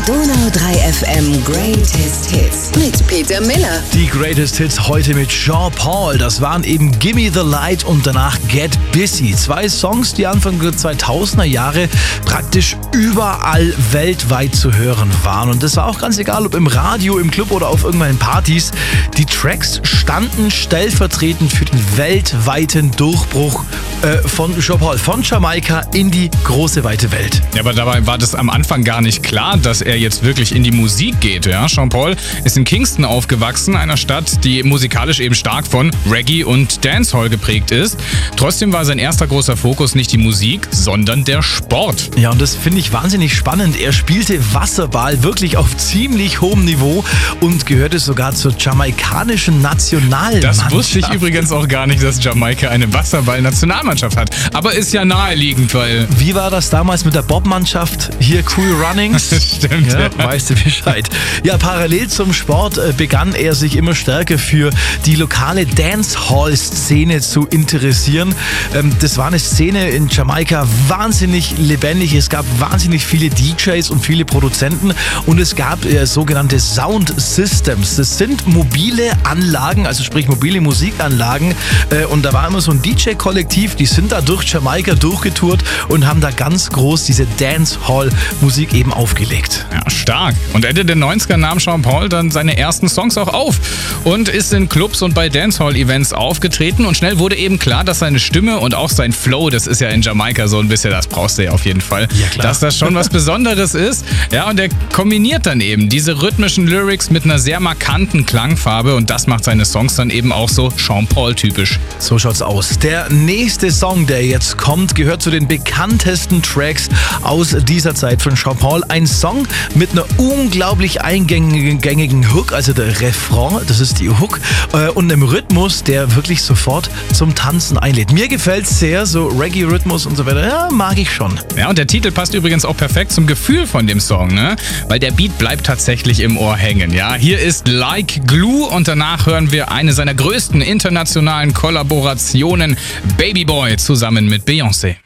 Donau 3 FM Greatest Hits mit Peter Miller. Die Greatest Hits heute mit Sean Paul. Das waren eben Gimme the Light und danach Get Busy. 2 Songs, die Anfang der 2000er Jahre praktisch überall weltweit zu hören waren. Und das war auch ganz egal, ob im Radio, im Club oder auf irgendwelchen Partys. Die Tracks standen stellvertretend für den weltweiten Durchbruch von Sean Paul, von Jamaika in die große weite Welt. Ja, aber dabei war das am Anfang gar nicht klar, dass er jetzt wirklich in die Musik geht. Ja? Sean Paul ist in Kingston aufgewachsen, einer Stadt, die musikalisch eben stark von Reggae und Dancehall geprägt ist. Trotzdem war sein erster großer Fokus nicht die Musik, sondern der Sport. Ja, und das finde ich wahnsinnig spannend. Er spielte Wasserball wirklich auf ziemlich hohem Niveau und gehörte sogar zur jamaikanischen Nationalmannschaft. Das wusste ich übrigens auch gar nicht, dass Jamaika eine Wasserball-Nationalmannschaft hat. Aber ist ja naheliegend, weil... Wie war das damals mit der Bobmannschaft? Hier Cool Runnings. Stimmt. Ja, weißt du Bescheid. Ja, parallel zum Sport begann er sich immer stärker für die lokale Dancehall-Szene zu interessieren. Das war eine Szene in Jamaika wahnsinnig lebendig. Es gab wahnsinnig viele DJs und viele Produzenten und es gab sogenannte Sound Systems. Das sind mobile Anlagen, also sprich mobile Musikanlagen. Und da war immer so ein DJ-Kollektiv, die sind da durch Jamaika durchgetourt und haben da ganz groß diese Dancehall-Musik eben aufgelegt. Ja, stark. Und Ende der 90er nahm Sean Paul dann seine ersten Songs auch auf und ist in Clubs und bei Dancehall-Events aufgetreten. Und schnell wurde eben klar, dass seine Stimme und auch sein Flow, das ist ja in Jamaika so ein bisschen, das brauchst du ja auf jeden Fall, ja, klar, dass das schon was Besonderes ist. Ja, und er kombiniert dann eben diese rhythmischen Lyrics mit einer sehr markanten Klangfarbe und das macht seine Songs dann eben auch so Sean Paul-typisch. So schaut's aus. Der nächste Song, der jetzt kommt, gehört zu den bekanntesten Tracks aus dieser Zeit von Sean Paul. Ein Song mit einer unglaublich eingängigen Hook, also der Refrain, das ist die Hook, und einem Rhythmus, der wirklich sofort zum Tanzen einlädt. Mir gefällt's sehr, so Reggae-Rhythmus und so weiter, ja, mag ich schon. Ja, und der Titel passt übrigens auch perfekt zum Gefühl von dem Song, ne? Weil der Beat bleibt tatsächlich im Ohr hängen, ja? Hier ist Like Glue und danach hören wir eine seiner größten internationalen Kollaborationen, Baby Boy, zusammen mit Beyoncé.